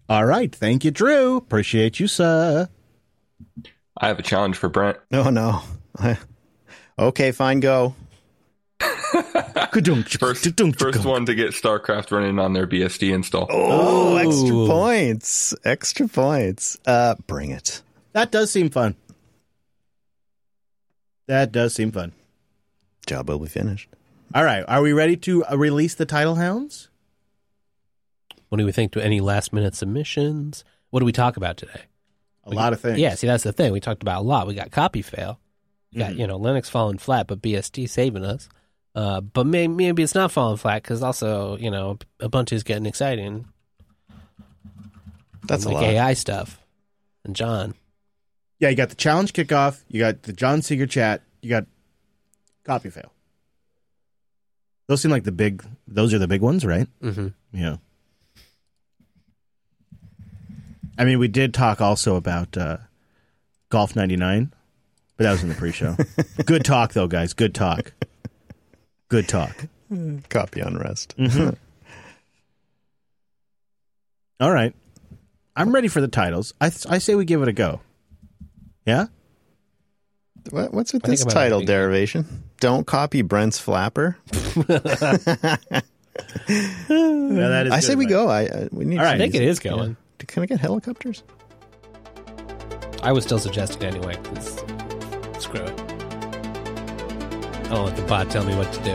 All right. Thank you, Drew. Appreciate you, sir. I have a challenge for Brent. Oh, no. Okay, fine, go. First one to get StarCraft running on their BSD install. Oh, extra points. Extra points. Bring it. That does seem fun. That does seem fun. Job will be finished. All right. Are we ready to release the title hounds? What do we think? To any last-minute submissions? What do we talk about today? A lot of things. Yeah, see, that's the thing. We talked about a lot. We got copy fail. We got, Linux falling flat, but BSD saving us. But maybe it's not falling flat because also, Ubuntu's getting exciting. That's like a lot. AI stuff. And John. Yeah, you got the challenge kickoff. You got the John Seeger chat. You got copy fail. Those seem like those are the big ones, right? Mm-hmm. Yeah. I mean, we did talk also about Golf 99, but that was in the pre-show. Good talk, though, guys. Good talk. Good talk. Copy unrest. Mm-hmm. All right. I'm ready for the titles. I say we give it a go. Yeah? What's with this title derivation? Don't copy Brent's flapper. I say we go. We need. All right, I think it is going. Yeah. Can I get helicopters? I would still suggest it anyway. Screw it. I don't let the bot tell me what to do.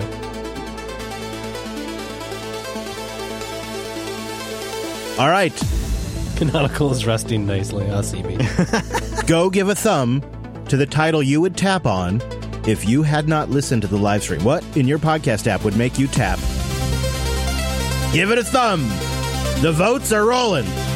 All right. Canonical is resting nicely. I'll see me. Go give a thumb to the title you would tap on if you had not listened to the live stream. What in your podcast app would make you tap? Give it a thumb. The votes are rolling.